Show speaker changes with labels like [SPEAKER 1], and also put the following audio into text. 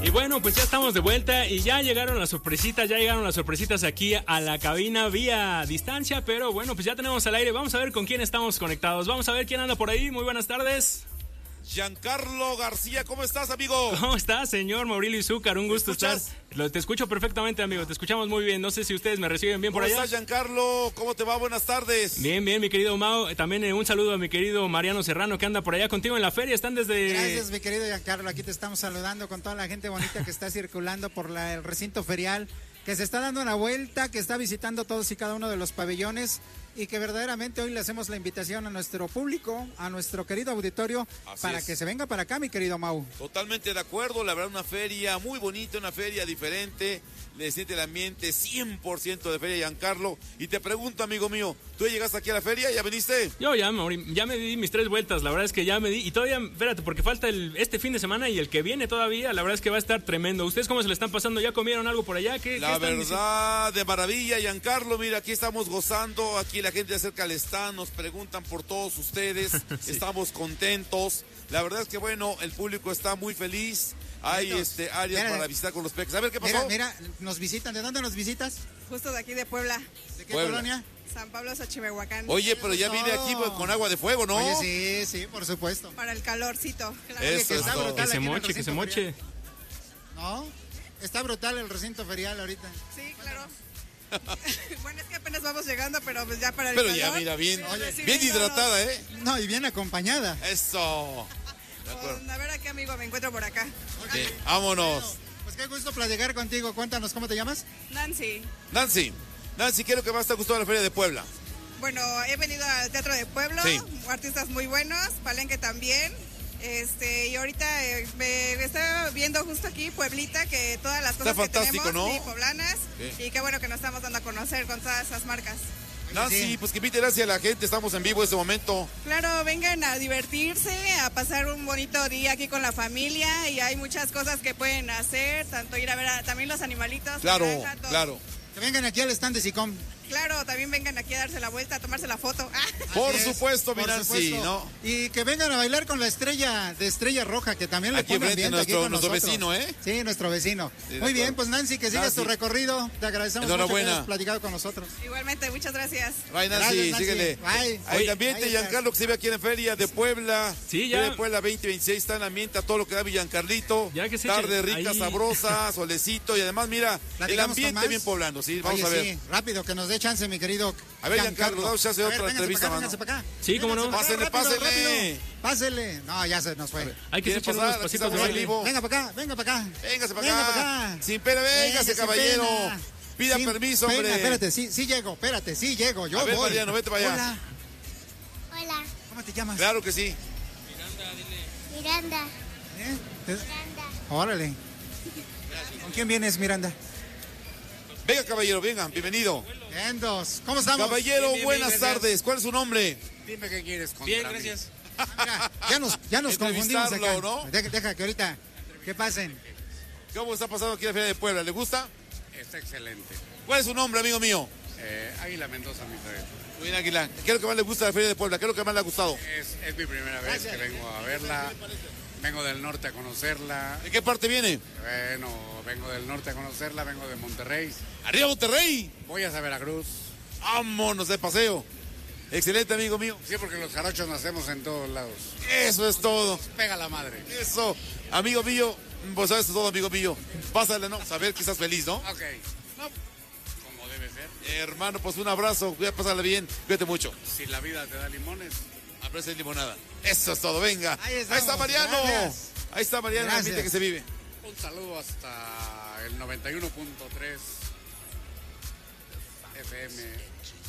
[SPEAKER 1] Y bueno, pues ya estamos de vuelta y ya llegaron las sorpresitas aquí a la cabina vía distancia, pero bueno, pues ya tenemos al aire. Vamos a ver con quién estamos conectados. Vamos a ver quién anda por ahí. Muy buenas tardes.
[SPEAKER 2] Giancarlo García, ¿cómo estás, amigo?
[SPEAKER 1] ¿Cómo estás, señor Mauricio Izúcar? Un gusto estar. Te escucho perfectamente, amigo. Te escuchamos muy bien. No sé si ustedes me reciben bien por allá.
[SPEAKER 2] ¿Cómo estás, Giancarlo? ¿Cómo te va? Buenas tardes.
[SPEAKER 1] Bien, mi querido Mau. También un saludo a mi querido Mariano Serrano, que anda por allá contigo en la feria. Están desde...
[SPEAKER 3] Gracias, mi querido Giancarlo. Aquí te estamos saludando con toda la gente bonita que está circulando por el recinto ferial, que se está dando una vuelta, que está visitando todos y cada uno de los pabellones y que verdaderamente hoy le hacemos la invitación a nuestro público, a nuestro querido auditorio, para que se venga para acá, mi querido Mau.
[SPEAKER 2] Totalmente de acuerdo, la verdad una feria muy bonita, una feria diferente, le siente el ambiente 100% de feria, Giancarlo. Y te pregunto, amigo mío, ¿tú ya llegaste aquí a la feria? ¿Ya viniste?
[SPEAKER 1] Yo ya me di mis 3 vueltas, la verdad es que ya me di, y todavía, espérate, porque falta este fin de semana y el que viene todavía, la verdad es que va a estar tremendo. ¿Ustedes cómo se le están pasando? ¿Ya comieron algo por allá?
[SPEAKER 2] La verdad, de maravilla, Giancarlo, mira, aquí estamos gozando, aquí la gente acerca al stand, nos preguntan por todos ustedes, sí. Estamos contentos, la verdad es que bueno, el público está muy feliz, hay áreas para visitar con los peques. A ver, ¿qué pasó?
[SPEAKER 3] Mira, nos visitan, ¿de dónde nos visitas?
[SPEAKER 4] Justo de aquí de Puebla.
[SPEAKER 3] ¿De qué colonia?
[SPEAKER 4] San Pablo, Xochimehuacán.
[SPEAKER 2] Oye, pero ya vine aquí con agua de fuego, ¿no?
[SPEAKER 3] Oye, sí, por supuesto.
[SPEAKER 4] Para el calorcito.
[SPEAKER 2] Claro. Eso
[SPEAKER 3] está brutal,
[SPEAKER 1] que se moche.
[SPEAKER 3] ¿No? Está brutal el recinto ferial ahorita.
[SPEAKER 4] Sí, claro. Bueno, es que apenas vamos llegando, pero pues ya para el
[SPEAKER 2] Pero
[SPEAKER 4] calor,
[SPEAKER 2] ya, mira, bien,
[SPEAKER 4] oye, sí,
[SPEAKER 2] bien hidratada, ¿eh?
[SPEAKER 3] No, y bien acompañada.
[SPEAKER 2] Eso.
[SPEAKER 4] A ver a qué amigo me encuentro por acá.
[SPEAKER 2] Okay. Vámonos.
[SPEAKER 3] Bueno, pues qué gusto platicar contigo. Cuéntanos, ¿cómo te llamas?
[SPEAKER 2] Nancy, ¿qué es lo que más te ha gustado de la Feria de Puebla?
[SPEAKER 4] Bueno, he venido al Teatro de Pueblo, sí. Artistas muy buenos, Palenque también. Y ahorita me estaba viendo justo aquí Pueblita, que todas las cosas que tenemos,
[SPEAKER 2] ¿no?
[SPEAKER 4] Sí, poblanas, sí. Y qué bueno que nos estamos dando a conocer con todas esas marcas.
[SPEAKER 2] Nancy, sí. Pues que inviten a la gente, estamos en vivo en este momento.
[SPEAKER 4] Claro, vengan a divertirse, a pasar un bonito día aquí con la familia y hay muchas cosas que pueden hacer, tanto ir a ver también los animalitos.
[SPEAKER 2] Claro, claro.
[SPEAKER 3] Que vengan aquí al stand de SICOM.
[SPEAKER 4] Claro, también vengan aquí a darse la vuelta, a tomarse la foto.
[SPEAKER 2] Por supuesto, mi Nancy, ¿no?
[SPEAKER 3] Y que vengan a bailar con la Estrella Roja, que también le pongan bien aquí con
[SPEAKER 2] nuestro vecino, ¿eh?
[SPEAKER 3] Sí, nuestro vecino. Sí, muy bien, pues Nancy, que sigas tu recorrido. Te agradecemos mucho que hayas platicado con nosotros.
[SPEAKER 4] Igualmente, muchas gracias.
[SPEAKER 2] Bye, Nancy, síguele.
[SPEAKER 3] Bye.
[SPEAKER 2] Ahí también Giancarlo, que se ve aquí en la Feria de Puebla.
[SPEAKER 1] Sí, ya.
[SPEAKER 2] Feria de Puebla 2026, está en la ambiente a todo lo que da Giancarlito.
[SPEAKER 1] Ya que se
[SPEAKER 2] tarde rica, ahí. Sabrosa, solecito y además, mira, el ambiente bien poblano, sí, vamos a ver. Sí,
[SPEAKER 3] rápido, que nos dé chance, mi querido.
[SPEAKER 2] A ver, Giancarlo, damos chance de otra entrevista, mano.
[SPEAKER 1] Sí, cómo no.
[SPEAKER 2] Pásele.
[SPEAKER 3] No, ya se nos fue.
[SPEAKER 1] Hay que echar unos pasitos de baile.
[SPEAKER 3] Venga para acá.
[SPEAKER 2] Véngase para acá. Sin pena, véngase, caballero. Pida permiso, hombre.
[SPEAKER 3] Espérate, sí llego. Yo
[SPEAKER 2] a ver,
[SPEAKER 3] voy.
[SPEAKER 2] Mariano, vete para allá.
[SPEAKER 5] Hola.
[SPEAKER 3] ¿Cómo te llamas?
[SPEAKER 2] Claro que sí.
[SPEAKER 5] Miranda. Miranda.
[SPEAKER 3] Órale. ¿Con quién vienes, Miranda?
[SPEAKER 2] Venga, caballero, venga, bienvenido.
[SPEAKER 3] ¿Cómo estamos?
[SPEAKER 2] Caballero, bien, buenas tardes. ¿Cuál es su nombre?
[SPEAKER 6] Dime qué quieres contra
[SPEAKER 1] Bien, gracias.
[SPEAKER 3] Mira, ya nos confundimos acá.
[SPEAKER 2] ¿No?
[SPEAKER 3] Deja que ahorita que pasen.
[SPEAKER 2] ¿Cómo está pasando aquí la Feria de Puebla? ¿Le gusta?
[SPEAKER 6] Está excelente.
[SPEAKER 2] ¿Cuál es su nombre, amigo mío?
[SPEAKER 6] Águila Mendoza, mi padre.
[SPEAKER 2] Muy bien, Águila. ¿Qué es lo que más le gusta de la Feria de Puebla? ¿Qué es lo que más le ha gustado?
[SPEAKER 6] Es mi primera vez que vengo a verla. Vengo del norte a conocerla.
[SPEAKER 2] ¿De qué parte viene?
[SPEAKER 6] Bueno, vengo del norte a conocerla, vengo de Monterrey.
[SPEAKER 2] ¡Arriba Monterrey!
[SPEAKER 6] Voy a Veracruz.
[SPEAKER 2] ¡Vámonos de paseo! Excelente, amigo mío.
[SPEAKER 6] Sí, porque los jarochos nacemos en todos lados.
[SPEAKER 2] Eso es todo.
[SPEAKER 6] Pega la madre.
[SPEAKER 2] Eso. Amigo mío, pues sabes todo, amigo mío. Pásale, ¿no? Saber que estás feliz, ¿no?
[SPEAKER 6] Ok. No, como debe ser.
[SPEAKER 2] Hermano, pues un abrazo. Voy a pasarle bien. Cuídate mucho.
[SPEAKER 6] Si la vida te da limones.
[SPEAKER 2] Aprecia limonada. Eso es todo, venga. Ahí está Mariano.
[SPEAKER 3] Gracias.
[SPEAKER 2] Ahí está Mariano, el ambiente que se vive.
[SPEAKER 6] Un saludo hasta el 91.3 FM